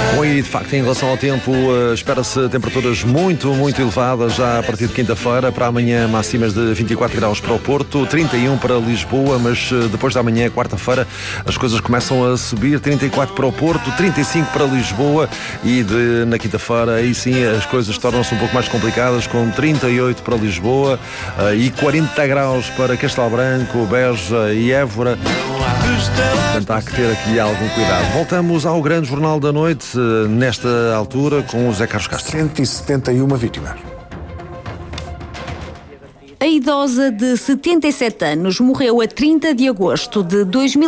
Bom, e de facto, em relação ao tempo, espera-se temperaturas muito elevadas já a partir de quinta-feira. Para amanhã, máximas de 24 graus para o Porto, 31 para Lisboa, mas depois da manhã, quarta-feira, as coisas começam a subir. 34 para o Porto, 35 para Lisboa e na quinta-feira, aí sim, as coisas tornam-se um pouco mais complicadas, com 38 para Lisboa e 40 graus para Castelo Branco, Beja e Évora. Portanto, há que ter aqui algum cuidado. Voltamos ao grande jornal da noite, nesta altura, com o José Carlos Castro. 171 vítimas. A idosa de 77 anos morreu a 30 de agosto de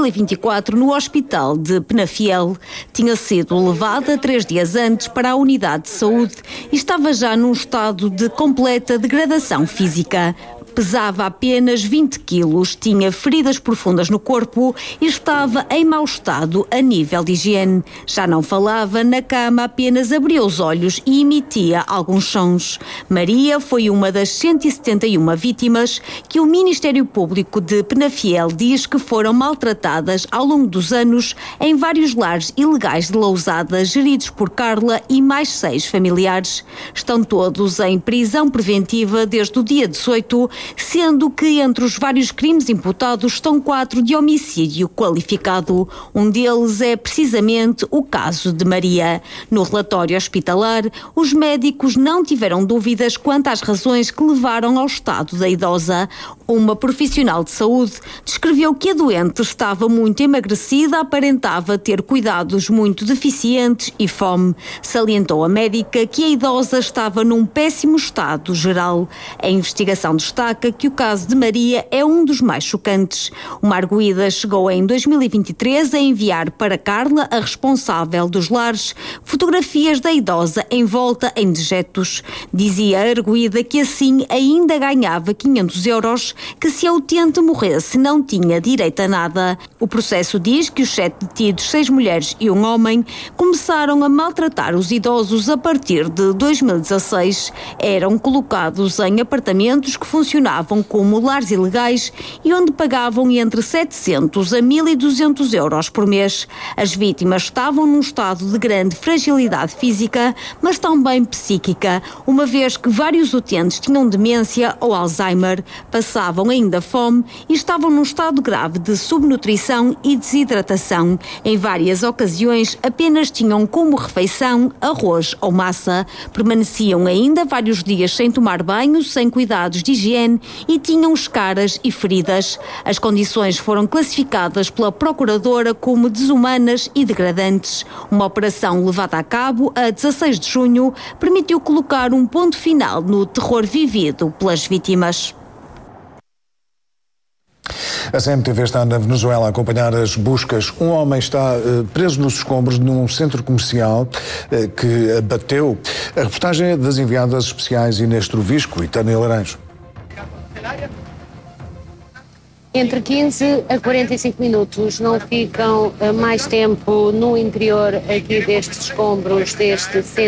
2024 no hospital de Penafiel. Tinha sido levada 3 dias antes para a unidade de saúde e estava já num estado de completa degradação física. Pesava apenas 20 quilos, tinha feridas profundas no corpo e estava em mau estado a nível de higiene. Já não falava, na cama apenas abria os olhos e emitia alguns sons. Maria foi uma das 171 vítimas que o Ministério Público de Penafiel diz que foram maltratadas ao longo dos anos em vários lares ilegais de Lousada, geridos por Carla e mais 6 familiares. Estão todos em prisão preventiva desde o dia 18, sendo que entre os vários crimes imputados estão 4 de homicídio qualificado. Um deles é precisamente o caso de Maria. No relatório hospitalar, os médicos não tiveram dúvidas quanto às razões que levaram ao estado da idosa. Uma profissional de saúde descreveu que a doente estava muito emagrecida, aparentava ter cuidados muito deficientes e fome. Salientou a médica que a idosa estava num péssimo estado geral. A investigação destaca que o caso de Maria é um dos mais chocantes. Uma arguida chegou em 2023 a enviar para Carla, a responsável dos lares, fotografias da idosa envolta em dejetos. Dizia a arguida que assim ainda ganhava 500 euros, que se a utente morresse não tinha direito a nada. O processo diz que os 7 detidos, 6 mulheres e um homem, começaram a maltratar os idosos a partir de 2016. Eram colocados em apartamentos que funcionavam como lares ilegais e onde pagavam entre 700 a 1.200 euros por mês. As vítimas estavam num estado de grande fragilidade física, mas também psíquica, uma vez que vários utentes tinham demência ou Alzheimer, passavam ainda fome e estavam num estado grave de subnutrição e desidratação. Em várias ocasiões apenas tinham como refeição arroz ou massa. Permaneciam ainda vários dias sem tomar banho, sem cuidados de higiene e tinham escaras e feridas. As condições foram classificadas pela Procuradora como desumanas e degradantes. Uma operação levada a cabo a 16 de junho permitiu colocar um ponto final no terror vivido pelas vítimas. A CMTV está na Venezuela a acompanhar as buscas. Um homem está preso nos escombros de um centro comercial que abateu. A reportagem é das enviadas especiais Inês Trovisco e Tânia Laranjo. Entre 15 a 45 minutos, não ficam mais tempo no interior aqui destes escombros, deste centro.